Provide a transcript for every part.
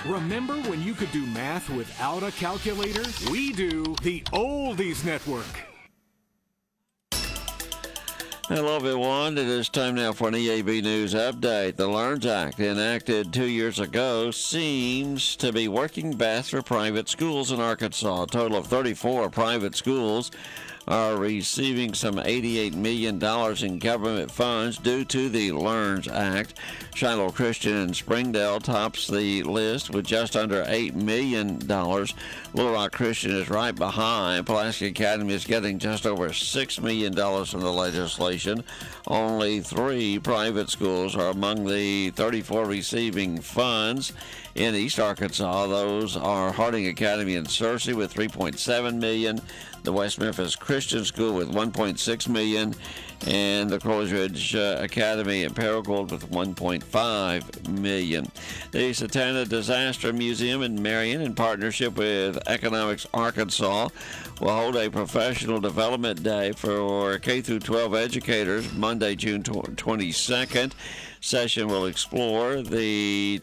Remember when you could do math without a calculator? We do. The Oldies Network. Hello, everyone. It is time now for an EAB News Update. The LEARNS Act, enacted 2 years ago, seems to be working best for private schools in Arkansas. A total of 34 private schools are receiving some $88 million in government funds due to the LEARNS Act. Shiloh Christian in Springdale tops the list with just under $8 million. Little Rock Christian is right behind. Pulaski Academy is getting just over $6 million from the legislation. Only 3 private schools are among the 34 receiving funds in East Arkansas. Those are Harding Academy in Searcy with $3.7 million, the West Memphis Christian School with $1.6 million, and the Crowley's Ridge Academy in Paragould with $1.5 million. The Satana Disaster Museum in Marion, in partnership with Economics Arkansas, will hold a professional development day for K-12 educators Monday, June 22nd. Session will explore the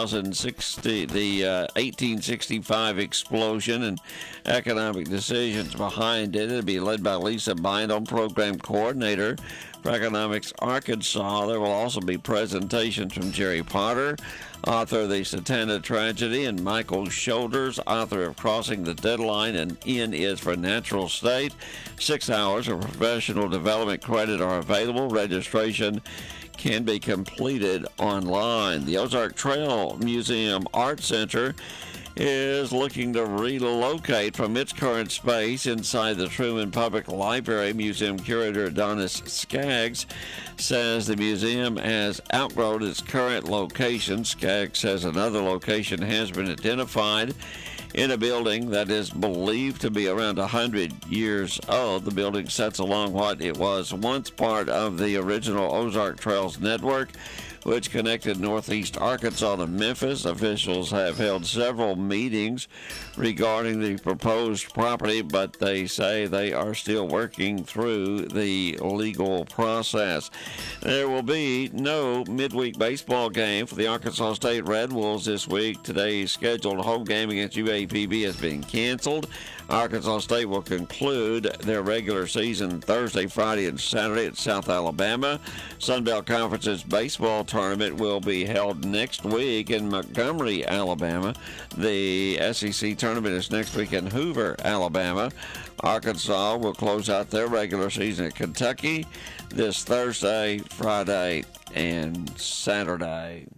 1865 explosion and economic decisions behind it. It'll be led by Lisa Bynum, Program Coordinator for Economics Arkansas. There will also be presentations from Jerry Potter, author of The Satana Tragedy, and Michael Shoulders, author of Crossing the Deadline, and N is for Natural State. 6 hours of professional development credit are available. Registration can be completed online. The Ozark Trail Museum Art Center is looking to relocate from its current space inside the Truman Public Library. Museum curator Adonis Skaggs says the museum has outgrown its current location. Skaggs says another location has been identified in a building that is believed to be around 100 years old. The building sits along what it was once part of the original Ozark Trails network, which connected northeast Arkansas to Memphis. Officials have held several meetings regarding the proposed property, but they say they are still working through the legal process. There will be no midweek baseball game for the Arkansas State Red Wolves this week. Today's scheduled home game against UAPB has been canceled. Arkansas State will conclude their regular season Thursday, Friday, and Saturday at South Alabama. Sun Belt Conference's baseball tournament will be held next week in Montgomery, Alabama. The SEC tournament is next week in Hoover, Alabama. Arkansas will close out their regular season at Kentucky this Thursday, Friday, and Saturday.